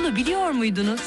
Bunu biliyor muydunuz?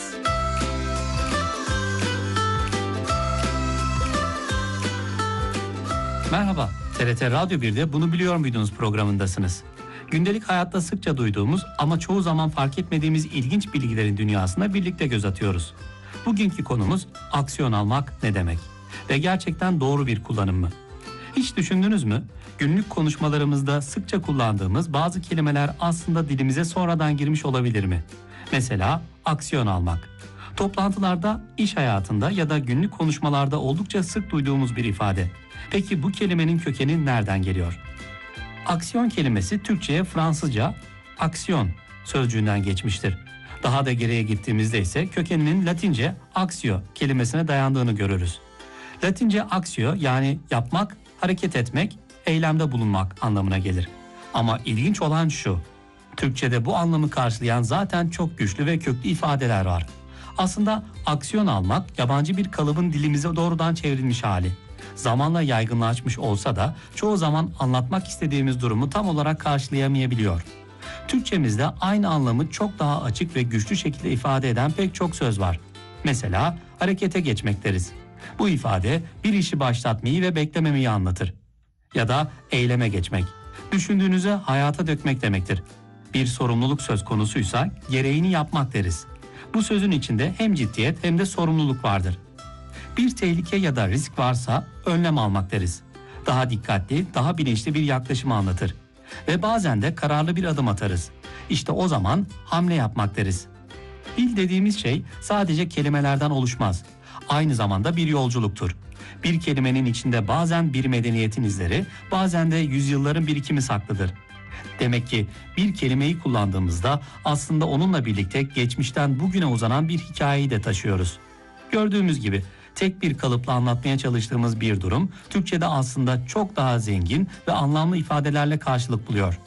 Merhaba, TRT Radyo 1'de Bunu Biliyor Muydunuz programındasınız. Gündelik hayatta sıkça duyduğumuz ama çoğu zaman fark etmediğimiz ilginç bilgilerin dünyasına birlikte göz atıyoruz. Bugünkü konumuz aksiyon almak ne demek? Ve gerçekten doğru bir kullanım mı? Hiç düşündünüz mü? Günlük konuşmalarımızda sıkça kullandığımız bazı kelimeler aslında dilimize sonradan girmiş olabilir mi? Mesela aksiyon almak. Toplantılarda, iş hayatında ya da günlük konuşmalarda oldukça sık duyduğumuz bir ifade. Peki bu kelimenin kökeni nereden geliyor? Aksiyon kelimesi Türkçe'ye Fransızca aksiyon sözcüğünden geçmiştir. Daha da geriye gittiğimizde ise kökeninin Latince aksio kelimesine dayandığını görürüz. Latince aksio yani yapmak, hareket etmek, eylemde bulunmak anlamına gelir. Ama ilginç olan şu, Türkçe'de bu anlamı karşılayan zaten çok güçlü ve köklü ifadeler var. Aslında aksiyon almak yabancı bir kalıbın dilimize doğrudan çevrilmiş hali. Zamanla yaygınlaşmış olsa da çoğu zaman anlatmak istediğimiz durumu tam olarak karşılayamayabiliyor. Türkçemizde aynı anlamı çok daha açık ve güçlü şekilde ifade eden pek çok söz var. Mesela harekete geçmek deriz. Bu ifade bir işi başlatmayı ve beklememeyi anlatır. Ya da eyleme geçmek. Düşündüğünüzü hayata dökmek demektir. Bir sorumluluk söz konusuysa gereğini yapmak deriz. Bu sözün içinde hem ciddiyet hem de sorumluluk vardır. Bir tehlike ya da risk varsa önlem almak deriz. Daha dikkatli, daha bilinçli bir yaklaşımı anlatır. Ve bazen de kararlı bir adım atarız. İşte o zaman hamle yapmak deriz. Dil dediğimiz şey sadece kelimelerden oluşmaz. Aynı zamanda bir yolculuktur. Bir kelimenin içinde bazen bir medeniyetin izleri, bazen de yüzyılların birikimi saklıdır. Demek ki bir kelimeyi kullandığımızda aslında onunla birlikte geçmişten bugüne uzanan bir hikayeyi de taşıyoruz. Gördüğümüz gibi tek bir kalıpla anlatmaya çalıştığımız bir durum Türkçe'de aslında çok daha zengin ve anlamlı ifadelerle karşılık buluyor.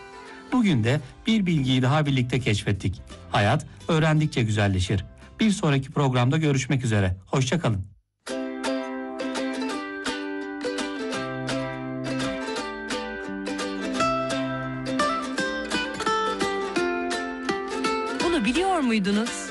Bugün de bir bilgiyi daha birlikte keşfettik. Hayat öğrendikçe güzelleşir. Bir sonraki programda görüşmek üzere. Hoşça kalın. Bunu biliyor muydunuz?